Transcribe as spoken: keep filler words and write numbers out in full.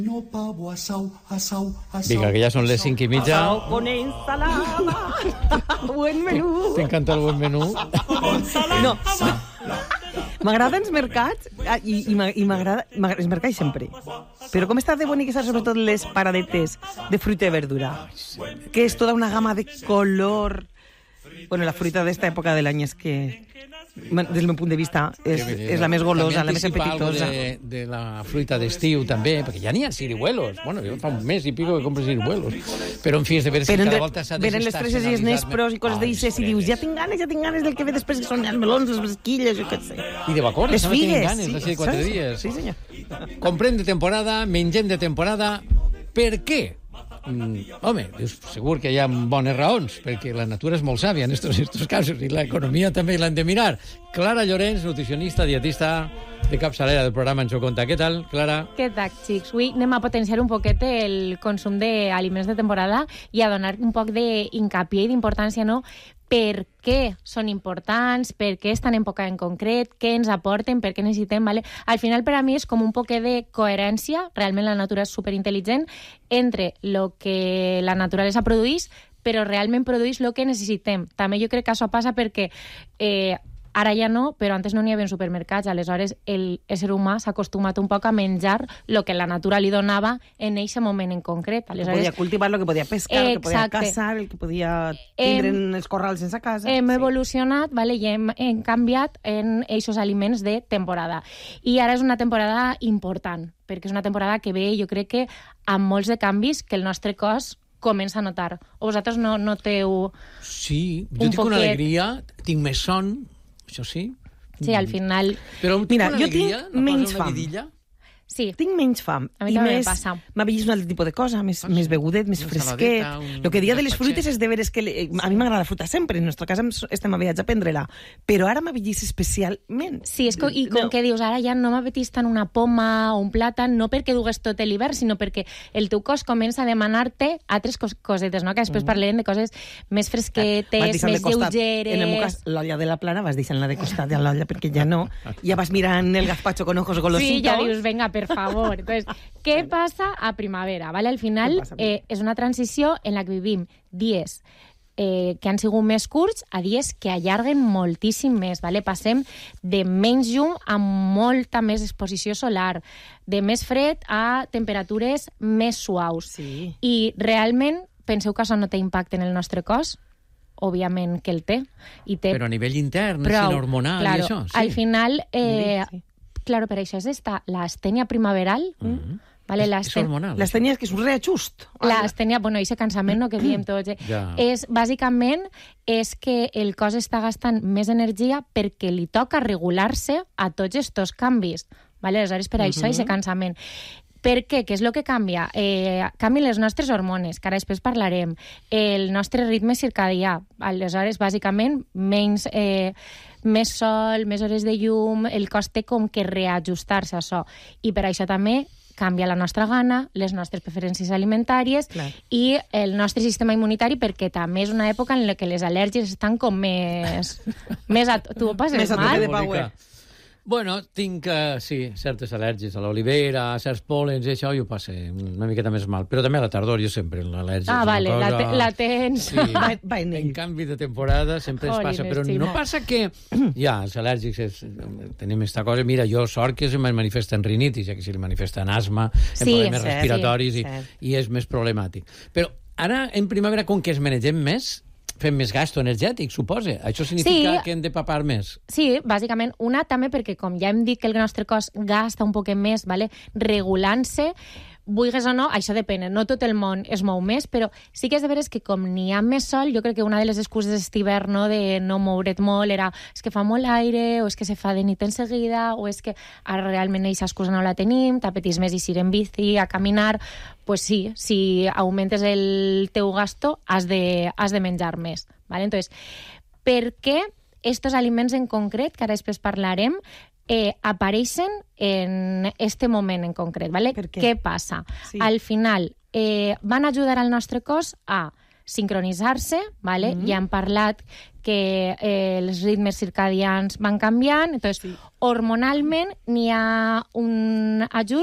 Vinga, que ja són les cinc i mitja. Asao con ensalada. Buen menú. T'encanta el buen menú? No. M'agraden els mercats i, i m'agrada els mercats sempre. Però com està de bonic estar sobretot les paradetes de fruita i verdura, que és tota una gamma de color. Bueno, la fruita d'esta època de l'any és que, des del meu punt de vista, és, és la més golosa, la més apetitosa. De, de la fruita d'estiu, també, perquè ja n'hi ha siribuelos. Bueno, jo fa un mes i pico que compro siribuelos. Però, en fi, és de veure si cada volta s'ha venen les freses i els nespros i coses d'aixes i dius, ja tinc ganes, ja tinc ganes del que ve després, que són els melons, les bresquilles, jo què sé. I de bacores, les figues, ganes, sí, de quatre dies. Sí, senyor. Comprem de temporada, mengem de temporada. Per què? Mm, home, dius, segur que hi ha bones raons, perquè la natura és molt sàvia en aquests casos i l'economia també l'han de mirar. Clara Llorenç, nutricionista, dietista de capçalera del programa En Xo Conta. Què tal, Clara? Què tal, xics? Avui anem a potenciar un poquet el consum d'aliments de temporada i a donar un poc d'incapié i d'importància, no?, per què són importants, per què estan en època en concret, què ens aporten, per què necessitem, ¿vale? Al final, per a mi, és com un poquet de coherència, realment la natura és superintel·ligent, entre el que la naturalesa produeix, però realment produeix el que necessitem. També jo crec que això passa perquè eh, ara ja no, però antes no n'hi havia supermercats, aleshores l'ésser humà s'ha acostumat un poc a menjar el que la natura li donava en aquest moment en concret. Aleshores, podia cultivar, el que podia pescar, el que podia caçar, el que podia tindre en els corrals sense casa. Hem sí. evolucionat, vale, i hem, hem canviat en aquests aliments de temporada. I ara és una temporada important, perquè és una temporada que ve, jo crec que amb molts de canvis que el nostre cos comença a notar. O vosaltres no noteu Sí, jo tinc una alegria, tinc més son, això sí. Sí, al final... Però Mira, jo alegria, tinc menys fam. Vidilla? Sí. Tinc menys fam. A mi I també més, me passa. m'ha vist un altre tipus de cosa, més, més begudet, més fresquet. El que dia de les fruites és de veres que... Le... A mi m'agrada la fruita sempre, en nostre cas estem aviats a prendre-la, però ara m'ha vist especialment. Sí, és com, i com no. que dius, ara ja no m'apeteix tant una poma o un plàtan, no perquè dugues tot l'hivern, sinó perquè el teu cos comença a demanar-te altres cos cosetes, no? Que després mm. parlarem de coses més fresquetes, més lleugeres... En el meu cas, l'olla de la plana vas deixant-la de costat de l'olla, perquè ja no, ja vas mirant el gazpacho con ojos golositos. Sí, ja dius, venga, per favor. Entonces, què passa a primavera? ¿Vale? Al final, eh, és una transició en la que vivim dies eh, que han sigut més curts a dies que allarguen moltíssim més. ¿Vale? Passem de menys llum a molta més exposició solar, de més fred a temperatures més suaus. Sí. I realment, penseu que això no té impacte en el nostre cos? Òbviament que el té. I té... Però a nivell intern, Però, hormonal claro, i això. Sí. Al final... Eh, sí. Claro, per això és esta, l'astènia primaveral. Mm-hmm. Vale, és, és hormonal. L'astènia és que és un reajust. L'astènia, bueno, aquest cansament no, que diem tots, eh? Ja. És, bàsicament, és que el cos està gastant més energia perquè li toca regular-se a tots aquests canvis. Vale? Aleshores, per això, Mm-hmm. aquest cansament. Per què? Què és el que canvia? Eh, canvien les nostres hormones, que ara després parlarem. El nostre ritme circadià. Aleshores, bàsicament, menys... Eh, més sol, més hores de llum, el cos té com que reajustar-se a això. I per això també canvia la nostra gana, les nostres preferències alimentàries. Clar. I el nostre sistema immunitari, perquè també és una època en la que les al·lèrgies estan com més... més a... Tu ho passes més mal? Més a tope de power. Bueno, tinc, uh, sí, certes al·lèrgies a l'olivera, a certs pòlens, i això jo ho passo una miqueta més mal. Però també a la tardor, jo sempre l'al·lèrgia ah, és una vale, cosa... la, te, la tens. Sí, va, va en, en canvi de temporada sempre ens passa, però no passa que... Ja, els al·lèrgics és, tenim aquesta cosa. Mira, jo sort que se me manifesta en rinitis, ja que si li manifesta en asma, en sí, problemes cert, respiratoris, sí, i, i és més problemàtic. Però ara, en primavera, com que es menegem més, fem més gasto energètic, suposa. Això significa sí, que hem de papar més. Sí, bàsicament. Una també perquè, com ja hem dit que el nostre cos gasta un poquet més, vale? Regulant-se, vulguis o no, això depèn, no tot el món es mou més, però sí que és de veres que com n'hi ha més sol, jo crec que una de les excuses d'aquest hivern, no, de no moure't molt, era és que fa molt aire, o és que se fa de nit en seguida, o és que ara realment aquesta excusa no la tenim, t'apetís més ir en bici, a caminar, pues sí, si augmentes el teu gasto, has de, has de menjar més. ¿Vale? Entonces, per què estos aliments en concret, que ara després parlarem, Eh, apareixen en este moment en concret, ¿vale? ¿Qué? Què passa? Sí. Al final, eh, van ajudar al nostre cos a sincronitzar-se, ¿vale? Mm-hmm. Ja hem parlat que eh, els ritmes circadians van canviant, entonces, sí. hormonalment n'hi ha un ajust